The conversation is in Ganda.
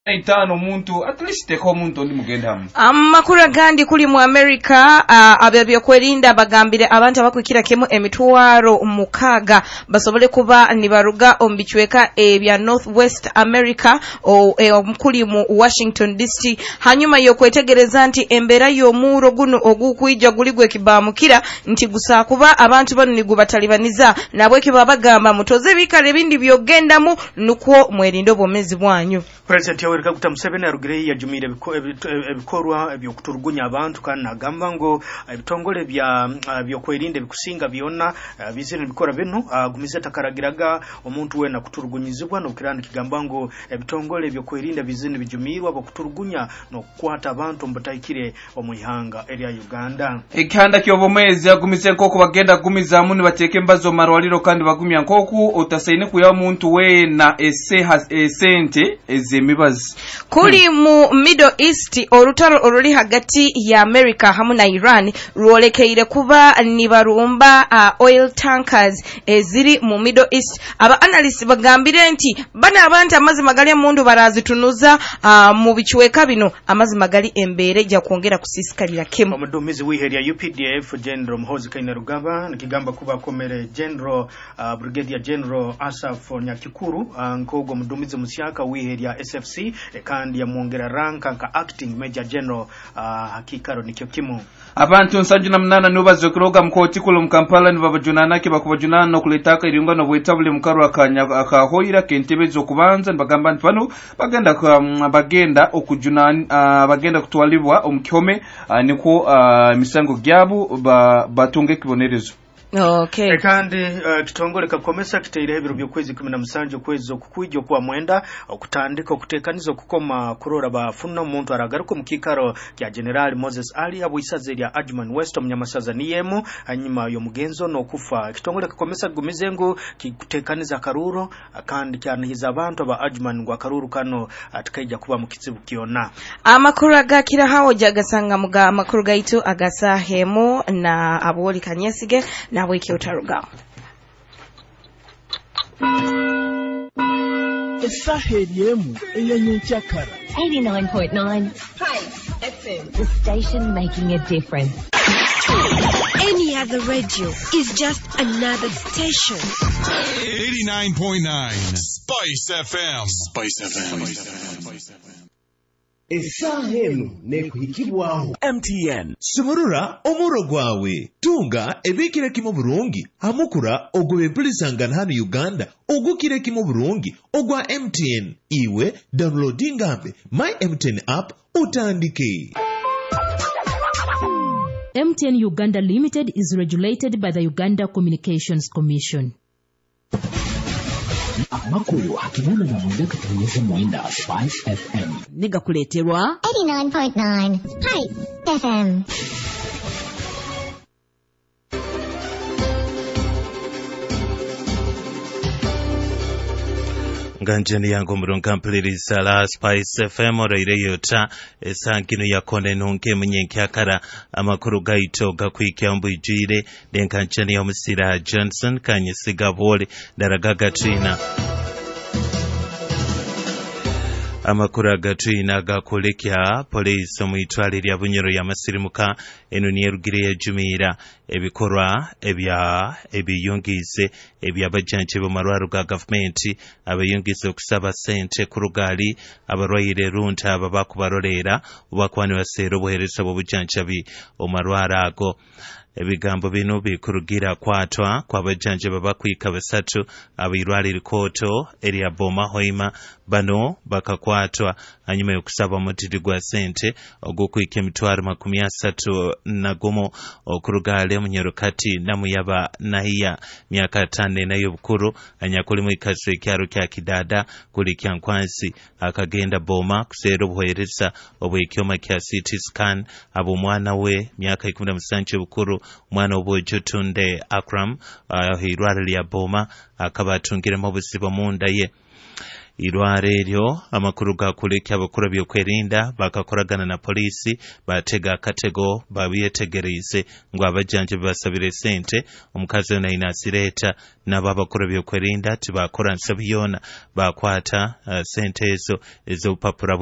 itano omuntu at least teko omuntu ndi mugendamu amakuru agandi kuli mu America ababyo kwerinda bagambire abantu abakwikira kemu emitwaro mukaaga basobole kuba nibaruga ombichweka ebya Northwest America omukuli mu Washington DC hanyuma yokwetegereza nti embera y'omuro guno ogukwijja guligwe kibamukira nti gusa kuba abantu bano nigubatalibaniza nabwe kibabagamba mutoze bikale bindi byogendamu nukwo mwerindo bomezi bwanyu. President Yoweri Kaguta Museveni arugire yajumire ebikorwa ebyokuturugunya abantu kandi agamba ngo ebitongole byo kwerinda bikusinga byonna bizina bikora bino gumiza takaragiraga omuntu wena kuturugunyizibwa no kiranda kigamba ngo ebitongole byo kwerinda bizina bijumirwa bokuturugunya no kwata abantu mbutayikire omuyihanga area Uganda. Ekihanda ky'obomezi agumize nkoko bagenda gumiza muni bateke mbazo marwaliro kandi bagumya nkoku otasaine kuya omuntu wena esente ezemibazi. Kuli mu Middle East olutalo oluli hagati ya America hamu na Iran ruolekeire kuba nibarumba oil tankers eziri mu Middle East. Aba analysts bagambire nti bana abantu amazi magali mundu barazitunuza mu bichweka bino amazi magali embere ja kuongera kusisikalira kemu. Omudumizi wiheria UPDF General Muhoozi Kainerugaba nikigamba kuba komere General Brigadier General Asaf Nyakikuru nkogo mudumizi musyaka wiheria SFC kandi ya muongera ranka nka acting major general hakikaro nikyo kimu. Abantu 78 nubazo kuroga mkoti kulo mkampala nibabajunana ke bakubajunana no kuletaka irungano bwetabule mkaru akahoira kentebezo kubanza nibagamba ntwano bagenda okujunana bagenda kutwalibwa omukihome niko misango gyabu batunge kibonerezo. Okay. Kandi kitongole kakomesa kiteire ebiro byokwezi 17 kwezi okukwijjo kwa mwenda okutandika okutekaniza okukoma kurora bafuna omuntu aragaruko mukikaro kya General Moses Ali abuisaze lya Ajman West omunyamasaza niyemu hanyuma yo mugenzo no kufa. Kitongole kakomesa gumizengo kikutekaniza karuro kandi kyanihiza abantu aba Ajman gwa karuru kano atikaija kuba mukizibu kiona. Amakuru agakira hawo jagasanga muga amakuru gaitu agasahemu na aboli kanyesige na wiki utaruga. Esaheliemu eyanyenchakara 89.9 FM, the station making a difference. Any other radio is just another station. 89.9 Spice FM. Spice FM. Esahemu nekuhikibwaho MTN Sumurura omuro gwawe tunga ebikire kimo burungi amukura ogwe bulisangana hano Uganda ogukire kimo burungi ogwa MTN iwe downloading app my MTN app utandike. MTN Uganda Limited is regulated by the Uganda Communications Commission. Amakuru hakimuna na mwenda katanyeza mwenda Spice FM. Niga kuleterwa 89.9 Spice FM. Nganjeni yangu murunkampiliri sala Spice FM oraire yota esangino yakone nunke munyenkyakara amakuru gaito gakwikya mbujire denkancheni ya musira Johnson kanyisiga bole daragaga trina amakuru agatrina gakolekya police omuyitwale lya bunyoro ya masirimuka eno niyerugire ya jumira ebikorwa ebiyungize ebyabajjanche bomarwaru ga government abayungize okusaba sente kurugali abarwaire runta ababakubarolera obakwani basero obuhereza bobujjanchabi omarwaru ago. Ebigambo bino bikurugira kwatwa kwabajjanje babakwika basatu abirwali rikoto eri aboma hoima bano bakakwatwa hanyuma yokusaba mutiri gwa sente ogukwika emitwaro 30 na gumo okurugale munyerukati namuyaba nahiya myaka 5 nayo bukuru anyakuli mwikaso ekyaro kya Kidada kuli kyankwansi akagenda boma kusero buhoyereza obwekyoma kya CT scan abo mwana we myaka 17 bukuru mwana obojo Tunde Akram hirwali lya boma akabatungire mu busibo munda ye irwara eryo amakuru gakuleka abakuru byokwerinda bakakoragana na polisi batega akatego babyetegereze ngo abajanjabi basabire sente omukazi ono inasireta nabo abakuru byokwerinda tibakora nsabiyona bakwata sente ezo ez'obupapura